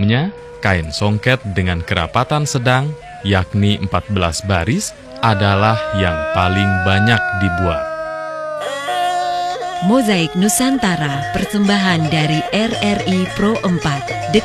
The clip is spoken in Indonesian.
Umumnya, kain songket dengan kerapatan sedang, yakni 14 baris, adalah yang paling banyak dibuat. Mozaik Nusantara, persembahan dari RRI Pro 4.